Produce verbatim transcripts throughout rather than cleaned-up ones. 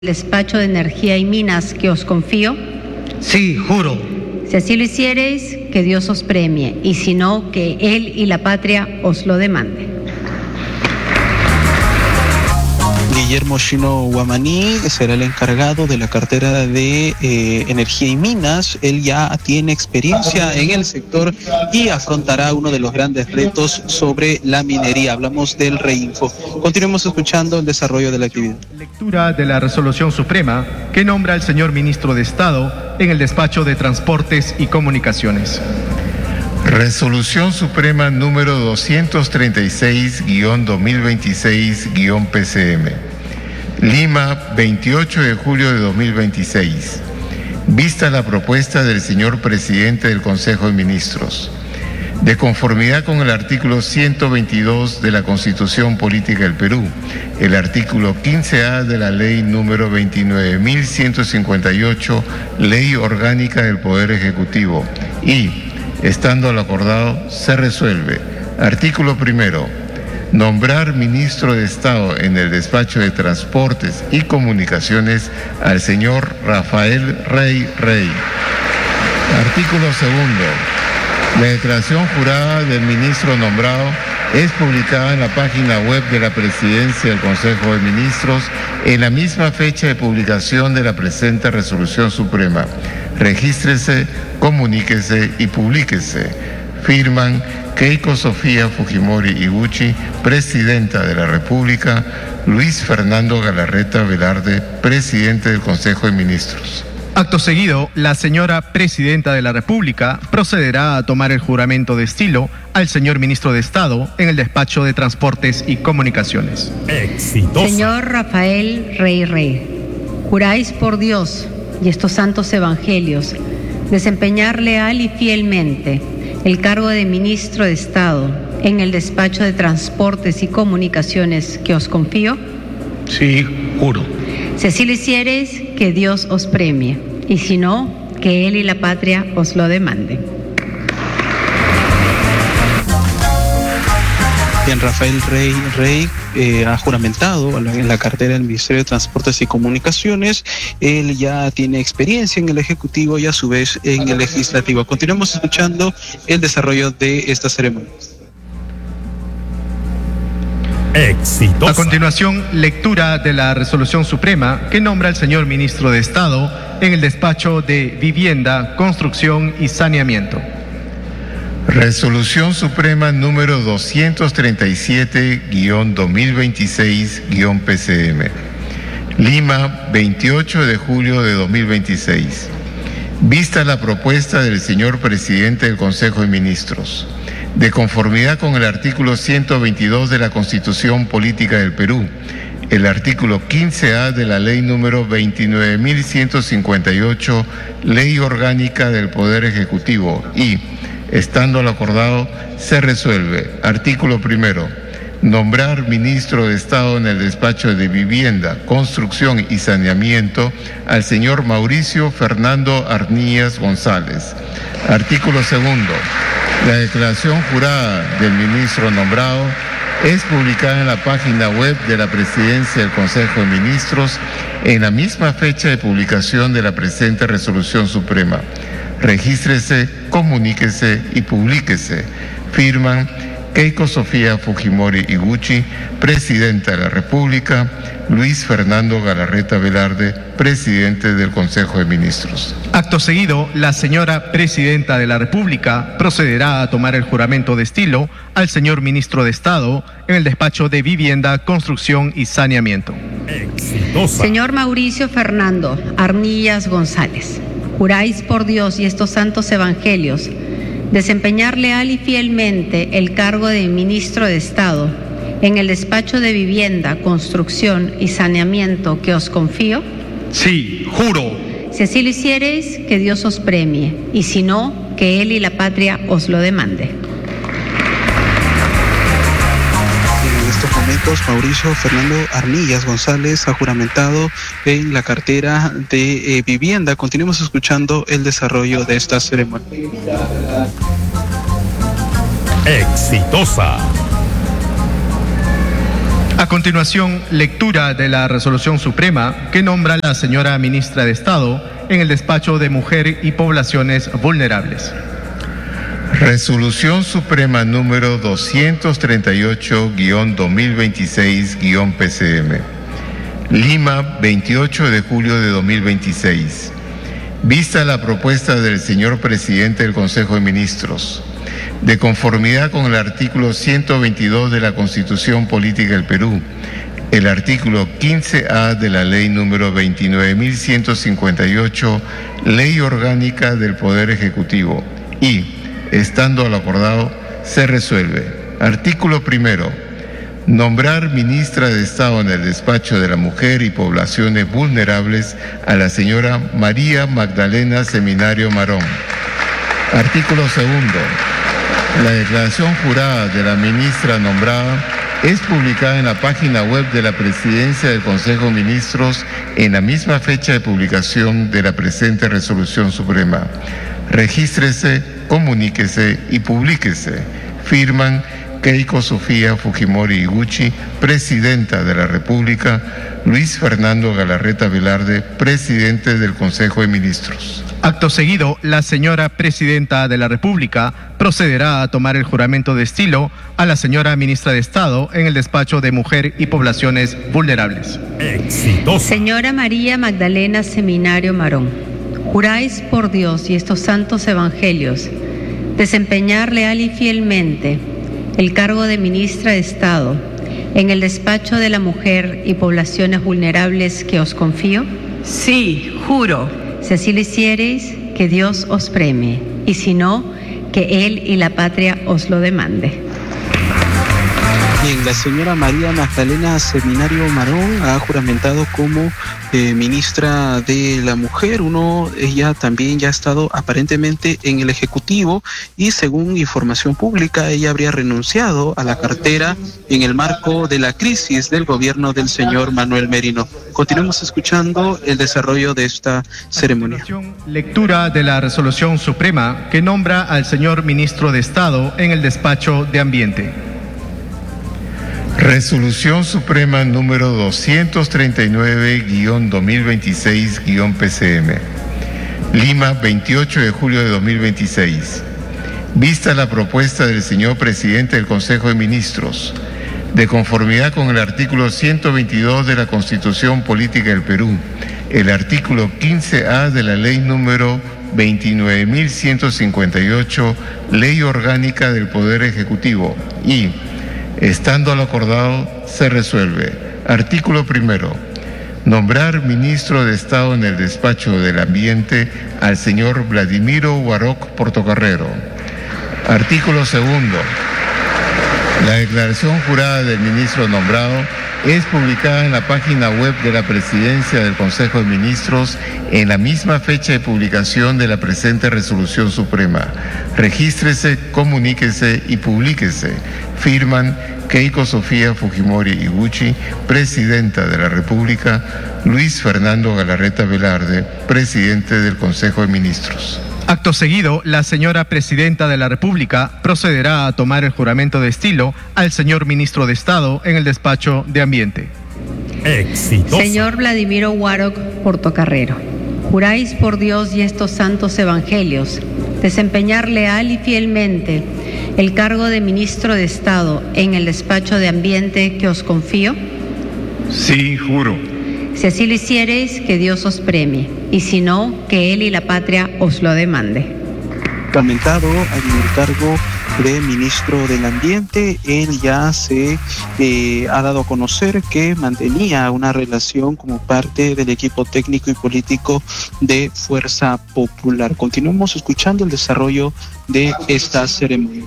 despacho de energía y minas que os confío? Sí, juro. Si así lo hiciereis, que Dios os premie, y si no, que Él y la patria os lo demande. Guillermo Shino Guamaní será el encargado de la cartera de eh, Energía y Minas. Él ya tiene experiencia en el sector y afrontará uno de los grandes retos sobre la minería. Hablamos del Reinfo. Continuemos escuchando el desarrollo de la actividad. Lectura de la resolución suprema que nombra al señor ministro de Estado en el despacho de Transportes y Comunicaciones. Resolución Suprema número doscientos treinta y seis guión dos mil veintiséis guión P C M. Lima, veintiocho de julio de dos mil veintiséis. Vista la propuesta del señor presidente del Consejo de Ministros. De conformidad con el artículo ciento veintidós de la Constitución Política del Perú, el artículo quince A de la Ley número veintinueve mil ciento cincuenta y ocho, Ley Orgánica del Poder Ejecutivo, y estando lo acordado, se resuelve. Artículo primero. Nombrar ministro de Estado en el despacho de Transportes y Comunicaciones al señor Rafael Rey Rey. Artículo segundo. La declaración jurada del ministro nombrado es publicada en la página web de la Presidencia del Consejo de Ministros en la misma fecha de publicación de la presente resolución suprema. Regístrese, comuníquese y publíquese. Firman Keiko Sofía Fujimori Iguchi, Presidenta de la República, Luis Fernando Galarreta Velarde, Presidente del Consejo de Ministros. Acto seguido, la señora Presidenta de la República procederá a tomar el juramento de estilo al señor Ministro de Estado en el despacho de Transportes y Comunicaciones. Exitosa. Señor Rafael Rey Rey, juráis por Dios y estos santos evangelios desempeñar leal y fielmente el cargo de Ministro de Estado en el despacho de Transportes y Comunicaciones que os confío. Sí, juro. Si así lo hiciereis, que Dios os premie, y si no, que Él y la patria os lo demanden. Bien, Rafael Rey Rey eh, ha juramentado en la cartera del Ministerio de Transportes y Comunicaciones. Él ya tiene experiencia en el Ejecutivo y a su vez en el Legislativo. Continuemos escuchando el desarrollo de esta ceremonia. Exitosa. A continuación, lectura de la resolución suprema que nombra al señor ministro de Estado en el despacho de Vivienda, Construcción y Saneamiento. Resolución Suprema número doscientos treinta y siete guión dos mil veintiséis guión P C M. Lima, veintiocho de julio de dos mil veintiséis. Vista la propuesta del señor presidente del Consejo de Ministros. De conformidad con el artículo ciento veintidós de la Constitución Política del Perú, el artículo quince A de la Ley número veintinueve mil ciento cincuenta y ocho, Ley Orgánica del Poder Ejecutivo, y, estando lo acordado, se resuelve. Artículo primero. Nombrar ministro de Estado en el despacho de Vivienda, Construcción y Saneamiento al señor Mauricio Fernando Arnías González. Artículo segundo. La declaración jurada del ministro nombrado es publicada en la página web de la Presidencia del Consejo de Ministros en la misma fecha de publicación de la presente resolución suprema. Regístrese, comuníquese y publíquese. Firman Keiko Sofía Fujimori Iguchi, Presidenta de la República, Luis Fernando Galarreta Velarde, Presidente del Consejo de Ministros. Acto seguido, la señora Presidenta de la República procederá a tomar el juramento de estilo al señor Ministro de Estado en el despacho de Vivienda, Construcción y Saneamiento. Exitosa. Señor Mauricio Fernando Arnías González, juráis por Dios y estos santos evangelios desempeñar leal y fielmente el cargo de Ministro de Estado en el despacho de Vivienda, Construcción y Saneamiento que os confío. Sí, juro. Si así lo hiciereis, que Dios os premie, y si no, que Él y la patria os lo demande. En estos momentos, Mauricio Fernando Arnías González ha juramentado en la cartera de eh, Vivienda. Continuemos escuchando el desarrollo de esta ceremonia. Exitosa. A continuación, lectura de la Resolución Suprema que nombra a la señora Ministra de Estado en el despacho de Mujer y Poblaciones Vulnerables. Resolución Suprema número doscientos treinta y ocho guión dos mil veintiséis guión P C M. Lima, veintiocho de julio de dos mil veintiséis. Vista la propuesta del señor presidente del Consejo de Ministros, de conformidad con el artículo ciento veintidós de la Constitución Política del Perú, el artículo quince A de la ley número veintinueve mil ciento cincuenta y ocho, Ley Orgánica del Poder Ejecutivo, y, estando a lo acordado, se resuelve. Artículo primero. Nombrar ministra de Estado en el despacho de la Mujer y Poblaciones Vulnerables a la señora María Magdalena Seminario Marón. Artículo segundo. La declaración jurada de la ministra nombrada es publicada en la página web de la Presidencia del Consejo de Ministros en la misma fecha de publicación de la presente Resolución Suprema. Regístrese, comuníquese y publíquese. Firman Keiko Sofía Fujimori Iguchi, Presidenta de la República, Luis Fernando Galarreta Velarde, Presidente del Consejo de Ministros. Acto seguido, la señora Presidenta de la República procederá a tomar el juramento de estilo a la señora Ministra de Estado en el despacho de Mujer y Poblaciones Vulnerables. Exitosa. Señora María Magdalena Seminario Marón, juráis por Dios y estos santos evangelios desempeñar leal y fielmente el cargo de Ministra de Estado en el despacho de la Mujer y Poblaciones Vulnerables que os confío. Sí, juro. Si así lo hiciereis, que Dios os premie, y si no, que Él y la patria os lo demande. Bien, la señora María Magdalena Seminario Marón ha juramentado como eh, ministra de la Mujer. Uno, ella también ya ha estado aparentemente en el Ejecutivo y según información pública, ella habría renunciado a la cartera en el marco de la crisis del gobierno del señor Manuel Merino. Continuemos escuchando el desarrollo de esta ceremonia. Lectura de la Resolución Suprema que nombra al señor Ministro de Estado en el despacho de Ambiente. Resolución Suprema número doscientos treinta y nueve guión dos mil veintiséis guión P C M. Lima, veintiocho de julio de dos mil veintiséis. Vista la propuesta del señor presidente del Consejo de Ministros, de conformidad con el artículo ciento veintidós de la Constitución Política del Perú, el artículo quince A de la ley número veintinueve mil ciento cincuenta y ocho, Ley Orgánica del Poder Ejecutivo, y, estando a lo acordado, se resuelve. Artículo primero. Nombrar ministro de Estado en el despacho del Ambiente al señor Vladimiro Guaroc Portocarrero. Artículo segundo. La declaración jurada del ministro nombrado es publicada en la página web de la Presidencia del Consejo de Ministros en la misma fecha de publicación de la presente Resolución Suprema. Regístrese, comuníquese y publíquese. Firman Keiko Sofía Fujimori Iguchi, Presidenta de la República, Luis Fernando Galarreta Velarde, Presidente del Consejo de Ministros. Acto seguido, la señora Presidenta de la República procederá a tomar el juramento de estilo al señor Ministro de Estado en el despacho de Ambiente. Exitosa. Señor Vladimiro Guaroc Portocarrero, juráis por Dios y estos santos evangelios desempeñar leal y fielmente el cargo de Ministro de Estado en el despacho de Ambiente que os confío. Sí, juro. Si así lo hiciereis, que Dios os premie, y si no, que Él y la patria os lo demande. Juramentado en el cargo de Ministro del Ambiente, él ya se eh, ha dado a conocer que mantenía una relación como parte del equipo técnico y político de Fuerza Popular. Continuamos escuchando el desarrollo de esta ceremonia.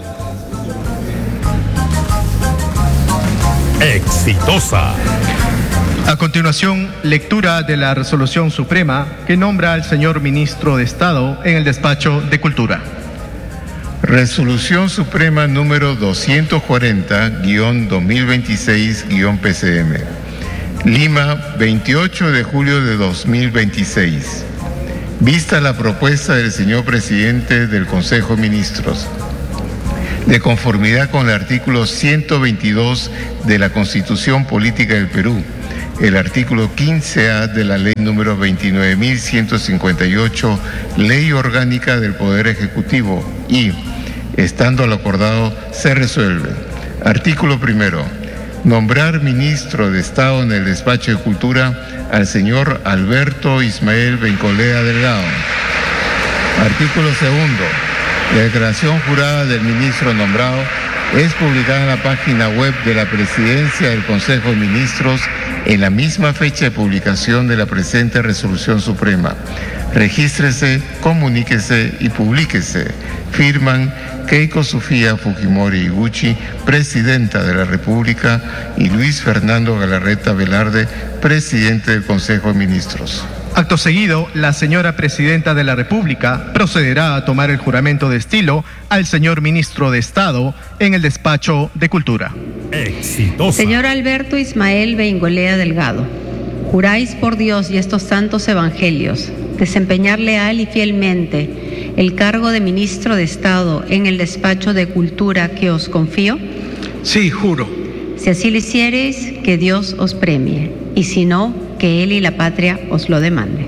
Exitosa. A continuación, lectura de la Resolución Suprema que nombra al señor Ministro de Estado en el despacho de Cultura. Resolución Suprema número doscientos cuarenta guión dos mil veintiséis guión P C M. Lima, veintiocho de julio de dos mil veintiséis. Vista la propuesta del señor presidente del Consejo de Ministros, De conformidad con el artículo ciento veintidós de la Constitución Política del Perú, el artículo quince A de la Ley número veintinueve mil ciento cincuenta y ocho, Ley Orgánica del Poder Ejecutivo, y, estando lo acordado, se resuelve. Artículo primero. Nombrar ministro de Estado en el Despacho de Cultura al señor Alberto Ismael Bencolea Delgado. Artículo segundo. La declaración jurada del ministro nombrado es publicada en la página web de la Presidencia del Consejo de Ministros en la misma fecha de publicación de la presente Resolución Suprema. Regístrese, comuníquese y publíquese. Firman Keiko Sofía Fujimori Iguchi, Presidenta de la República, y Luis Fernando Galarreta Velarde, Presidente del Consejo de Ministros. Acto seguido, la señora Presidenta de la República procederá a tomar el juramento de estilo al señor Ministro de Estado en el Despacho de Cultura. Exitosa. Señor Alberto Ismael Beingolea Delgado, juráis por Dios y estos santos evangelios desempeñar leal y fielmente el cargo de Ministro de Estado en el Despacho de Cultura que os confío. Sí, juro. Si así lo hiciereis, que Dios os premie, y si no, que él y la patria os lo demande.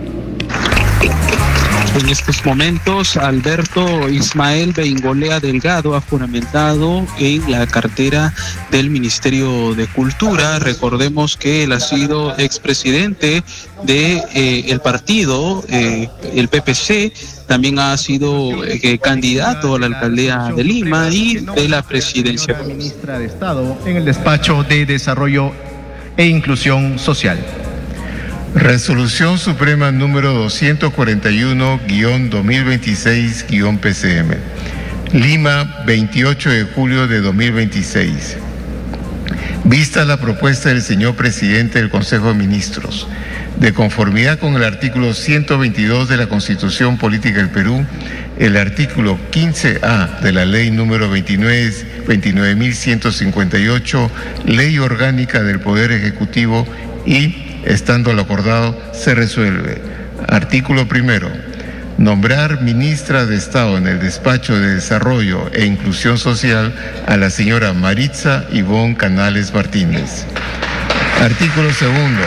En estos momentos, Alberto Ismael Beingolea Delgado ha juramentado en la cartera del Ministerio de Cultura. Recordemos que él ha sido expresidente de eh, el partido, eh, el P P C, también ha sido eh, candidato a la alcaldía de Lima y de la presidencia. Ministra de Estado en el Despacho de Desarrollo e Inclusión Social. Resolución Suprema número doscientos cuarenta y uno guión dos mil veintiséis guión P C M. Lima, veintiocho de julio de dos mil veintiséis. Vista la propuesta del señor presidente del Consejo de Ministros, de conformidad con el artículo ciento veintidós de la Constitución Política del Perú, el artículo quince A de la Ley número veintinueve mil ciento cincuenta y ocho, Ley Orgánica del Poder Ejecutivo, y, estando lo acordado, se resuelve. Artículo primero. Nombrar ministra de Estado en el Despacho de Desarrollo e Inclusión Social a la señora Maritza Ivonne Canales Martínez. Artículo segundo.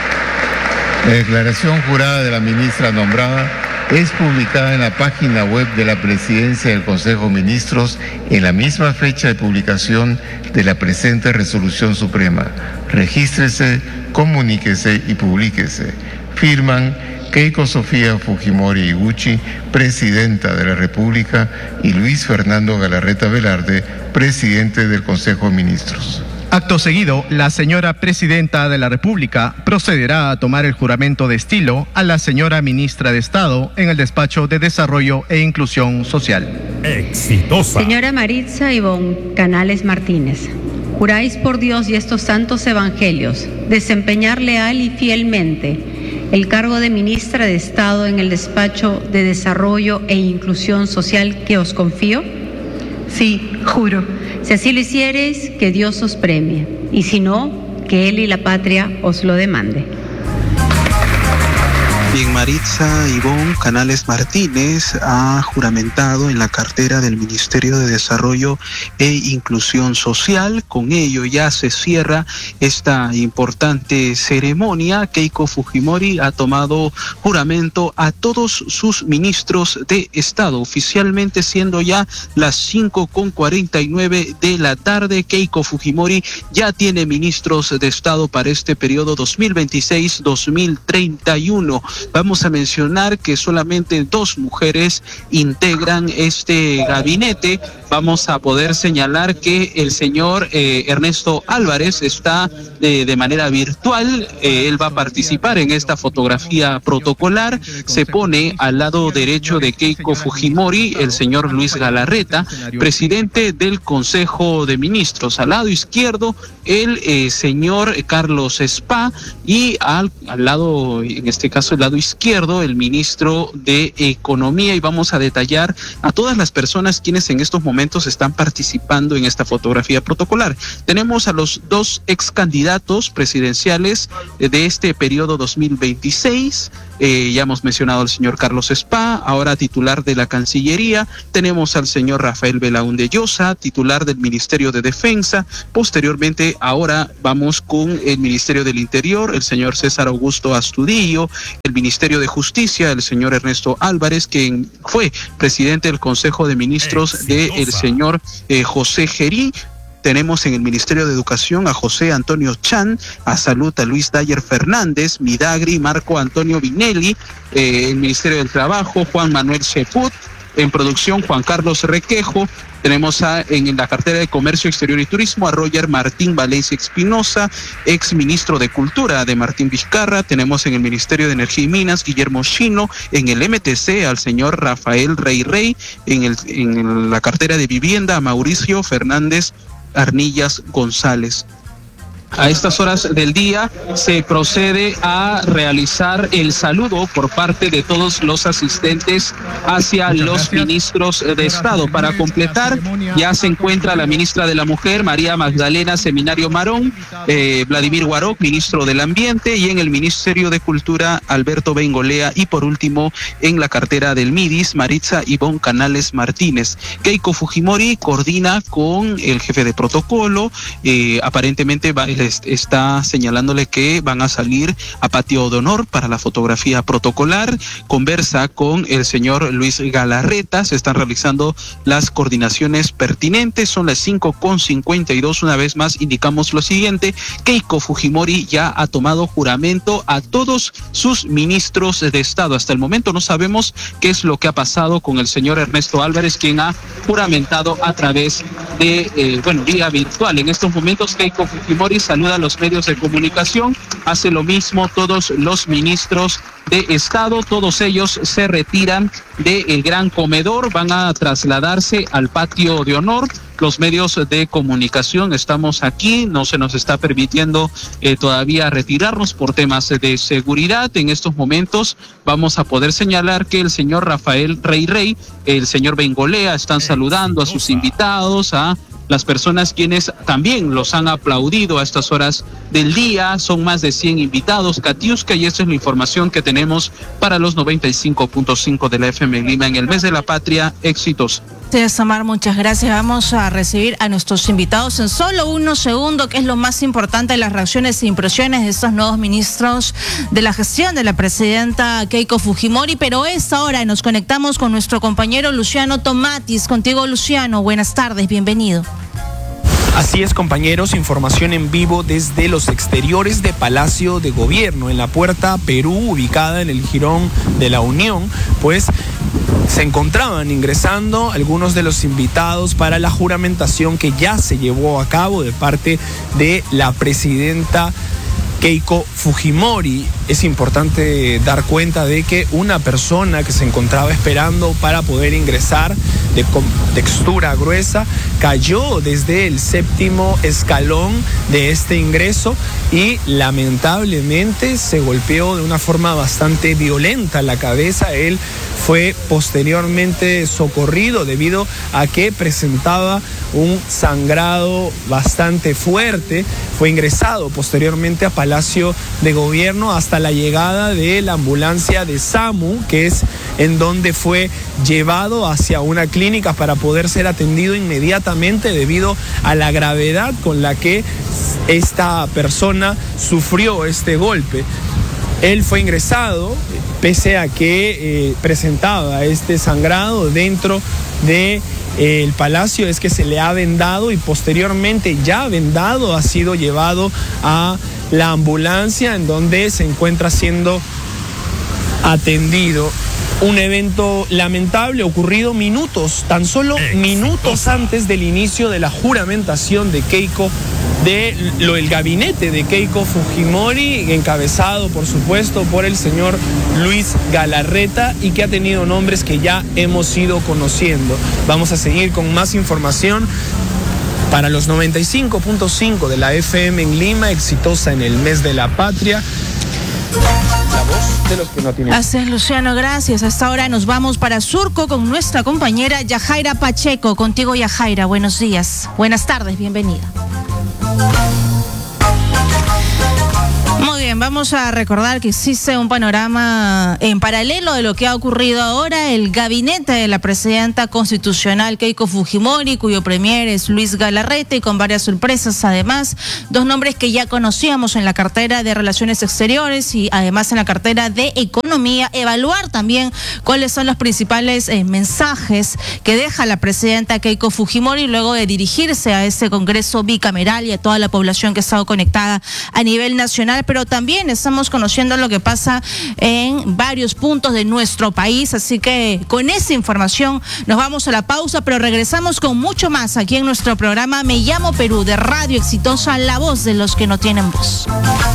La declaración jurada de la ministra nombrada es publicada en la página web de la Presidencia del Consejo de Ministros en la misma fecha de publicación de la presente Resolución Suprema. Regístrese, comuníquese y publíquese. Firman Keiko Sofía Fujimori Iguchi, Presidenta de la República, y Luis Fernando Galarreta Velarde, Presidente del Consejo de Ministros. Acto seguido, la señora Presidenta de la República procederá a tomar el juramento de estilo a la señora Ministra de Estado en el Despacho de Desarrollo e Inclusión Social. Exitosa. Señora Maritza Ivonne Canales Martínez, juráis por Dios y estos santos evangelios desempeñar leal y fielmente el cargo de Ministra de Estado en el Despacho de Desarrollo e Inclusión Social que os confío. Sí, juro. Si así lo hiciereis, que Dios os premie, y si no, que él y la patria os lo demande. Bien, Maritza Ivonne Canales Martínez ha juramentado en la cartera del Ministerio de Desarrollo e Inclusión Social. Con ello ya se cierra esta importante ceremonia. Keiko Fujimori ha tomado juramento a todos sus ministros de Estado, oficialmente siendo ya las cinco con cuarenta y nueve de la tarde. Keiko Fujimori ya tiene ministros de Estado para este periodo dos mil veintiséis a dos mil treinta y uno. Vamos a mencionar que solamente dos mujeres integran este gabinete. Vamos a poder señalar que el señor eh, Ernesto Álvarez está eh, de manera virtual. Eh, él va a participar en esta fotografía protocolar. Se pone al lado derecho de Keiko Fujimori el señor Luis Galarreta, presidente del Consejo de Ministros. Al lado izquierdo el eh, señor Carlos Spa, y al, al lado, en este caso el lado izquierdo, el ministro de Economía, y vamos a detallar a todas las personas quienes en estos momentos están participando en esta fotografía protocolar. Tenemos a los dos ex candidatos presidenciales de este periodo dos mil veintiséis, eh, ya hemos mencionado al señor Carlos Spa, ahora titular de la Cancillería. Tenemos al señor Rafael Belaúnde Llosa, titular del Ministerio de Defensa. Posteriormente, ahora vamos con el Ministerio del Interior, el señor César Augusto Astudillo, el Ministerio de Justicia, el señor Ernesto Álvarez, quien fue presidente del Consejo de Ministros del señor eh, José Gerí. Tenemos en el Ministerio de Educación a José Antonio Chan, a Salud a Luis Dayer Fernández, Midagri, Marco Antonio Vinelli, eh, el Ministerio del Trabajo, Juan Manuel Seput, en Producción, Juan Carlos Requejo. Tenemos a, en la cartera de Comercio Exterior y Turismo a Roger Martín Valencia Espinosa, ex ministro de Cultura de Martín Vizcarra. Tenemos en el Ministerio de Energía y Minas Guillermo Chino, en el M T C al señor Rafael Rey Rey, en, el, en la cartera de Vivienda a Mauricio Fernández Arnillas González. A estas horas del día se procede a realizar el saludo por parte de todos los asistentes hacia los ministros de Estado. Para completar, ya se encuentra la ministra de la Mujer, María Magdalena Seminario Marón, eh, Vladimir Guaroc, ministro del Ambiente, y en el Ministerio de Cultura, Alberto Bengolea, y por último, en la cartera del MIDIS, Maritza Ivonne Canales Martínez. Keiko Fujimori coordina con el jefe de protocolo, eh, aparentemente va está señalándole que van a salir a patio de honor para la fotografía protocolar. Conversa con el señor Luis Galarreta, se están realizando las coordinaciones pertinentes. Son las cinco con cincuenta y dos. Una vez más indicamos lo siguiente: Keiko Fujimori ya ha tomado juramento a todos sus ministros de Estado. Hasta el momento no sabemos qué es lo que ha pasado con el señor Ernesto Álvarez, quien ha juramentado a través de, eh, bueno, vía virtual. En estos momentos Keiko Fujimori saluda a los medios de comunicación, hace lo mismo todos los ministros de Estado, todos ellos se retiran del gran comedor, van a trasladarse al patio de honor. Los medios de comunicación estamos aquí, no se nos está permitiendo eh, todavía retirarnos por temas de seguridad. En estos momentos vamos a poder señalar que el señor Rafael Rey Rey, el señor Bengolea están saludando a sus invitados, a las personas quienes también los han aplaudido a estas horas del día. Son más de cien invitados, Katiuska, y esta es la información que tenemos para los noventa y cinco punto cinco de la F M en Lima en el mes de la patria. Éxitos. Samar, muchas gracias. Vamos a recibir a nuestros invitados en solo unos segundos, que es lo más importante de las reacciones e impresiones de estos nuevos ministros de la gestión de la presidenta Keiko Fujimori. Pero es ahora, nos conectamos con nuestro compañero Luciano Tomatis. Contigo, Luciano, buenas tardes, bienvenido. Así es, compañeros, información en vivo desde los exteriores de Palacio de Gobierno, en la Puerta Perú, ubicada en el Jirón de la Unión, pues se encontraban ingresando algunos de los invitados para la juramentación que ya se llevó a cabo de parte de la presidenta Keiko Fujimori. Es importante dar cuenta de que una persona que se encontraba esperando para poder ingresar, de textura gruesa, cayó desde el séptimo escalón de este ingreso y lamentablemente se golpeó de una forma bastante violenta la cabeza. Él fue posteriormente socorrido debido a que presentaba un sangrado bastante fuerte. Fue ingresado posteriormente a Palacio de Gobierno hasta la llegada de la ambulancia de SAMU, que es en donde fue llevado hacia una clínica para poder ser atendido inmediatamente debido a la gravedad con la que esta persona sufrió este golpe. Él fue ingresado pese a que eh, presentaba este sangrado dentro de eh, el palacio. Es que se le ha vendado y posteriormente, ya vendado, ha sido llevado a la ambulancia en donde se encuentra siendo atendido. Un evento lamentable ocurrido minutos, tan solo minutos antes del inicio de la juramentación de Keiko, de lo el gabinete de Keiko Fujimori, encabezado por supuesto por el señor Luis Galarreta, y que ha tenido nombres que ya hemos ido conociendo. Vamos a seguir con más información para los noventa y cinco punto cinco de la F M en Lima, exitosa en el mes de la patria. La voz de los que no tienen. Así es, Luciano, gracias. Hasta ahora nos vamos para Surco con nuestra compañera Yajaira Pacheco. Contigo, Yajaira, buenos días. Buenas tardes, bienvenida. Muy bien, vamos a recordar que existe un panorama en paralelo de lo que ha ocurrido ahora. El gabinete de la presidenta constitucional Keiko Fujimori, cuyo premier es Luis Galarreta, y con varias sorpresas además, dos nombres que ya conocíamos en la cartera de Relaciones Exteriores y además en la cartera de Economía. Evaluar también cuáles son los principales eh, mensajes que deja la presidenta Keiko Fujimori luego de dirigirse a ese Congreso bicameral y a toda la población que ha estado conectada a nivel nacional, pero también estamos conociendo lo que pasa en varios puntos de nuestro país, así que con esa información nos vamos a la pausa, pero regresamos con mucho más aquí en nuestro programa Me Llamo Perú, de Radio Exitosa, la voz de los que no tienen voz.